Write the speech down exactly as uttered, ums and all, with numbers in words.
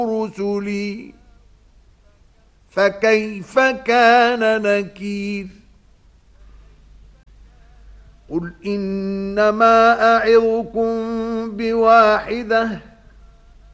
رسلي فكيف كان نكير قل إنما أعظكم بواحدة